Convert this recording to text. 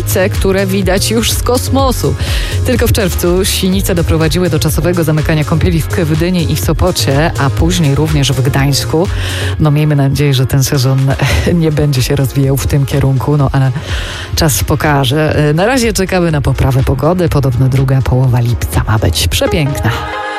sinice, które widać już z kosmosu. Tylko w czerwcu sinice doprowadziły do czasowego zamykania kąpieli w Gdyni i w Sopocie, a później również w Gdańsku. No miejmy nadzieję, że ten sezon nie będzie się rozwijał w tym kierunku, no ale czas pokaże. Na razie czekamy na poprawę pogody. Podobno druga połowa lipca ma być przepiękna.